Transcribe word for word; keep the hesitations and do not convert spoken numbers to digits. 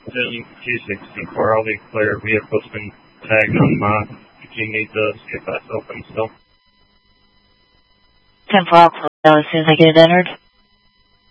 G sixty-four, I'll be clear. Vehicle's been tagged on mod. If you need those, get that open still. ten four, I'll close out as soon as I get it entered.